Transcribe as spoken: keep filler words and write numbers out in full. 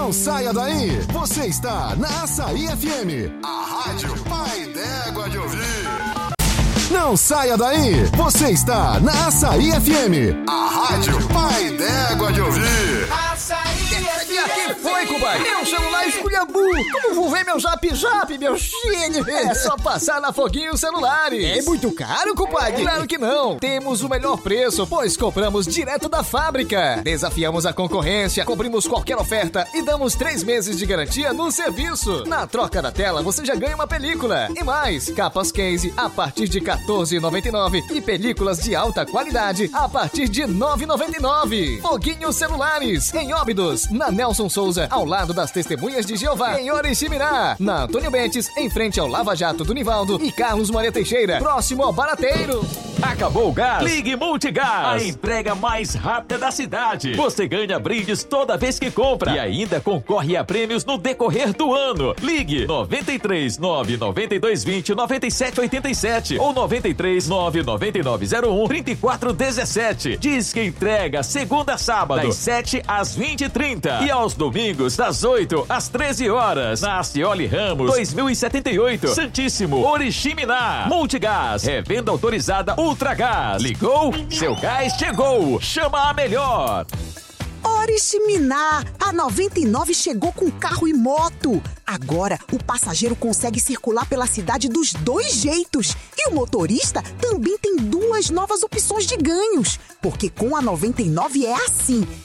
Não saia daí, você está na Açaí F M, a rádio pai d'égua de ouvir. Não saia daí, você está na Açaí F M, a rádio pai d'égua de ouvir. Açaí F M. Quem foi, compadre? Meu celular esculhambu. Como vou ver meu zap zap, meu filho? É só passar na Foguinho Celulares. É muito caro, compadre? Claro que não. Temos o melhor preço, pois compramos direto da fábrica. Desafiamos a concorrência, cobrimos qualquer oferta e damos três meses de garantia no serviço. Na troca da tela, você já ganha uma película. E mais, capas case a partir de quatorze reais e noventa e nove centavos e películas de alta qualidade a partir de nove reais e noventa e nove centavos. Foguinho Celulares, em Óbidos, na Nelson Souza, ao lado das Testemunhas de Jeová, em Oriximiná, na Antônio Bentes, em frente ao Lava Jato do Nivaldo e Carlos Maria Teixeira, próximo ao Barateiro. Acabou o gás? Ligue Multigás, a entrega mais rápida da cidade. Você ganha brindes toda vez que compra e ainda concorre a prêmios no decorrer do ano. Ligue nove três nove nove dois dois zero nove sete oito sete ou nove três nove nove nove zero um três quatro um sete. Diz que entrega segunda a sábado, das sete às vinte e trinta e aos domingos, das oito às treze horas. Na Acioli Ramos, dois mil e setenta e oito, Santíssimo, Oriximiná. Multigás, revenda autorizada Ultragás. Ligou? Seu gás chegou. Chama a melhor. Oriximiná, a noventa e nove chegou com carro e moto. Agora, o passageiro consegue circular pela cidade dos dois jeitos. E o motorista também tem duas novas opções de ganhos. Porque com a noventa e nove é assim.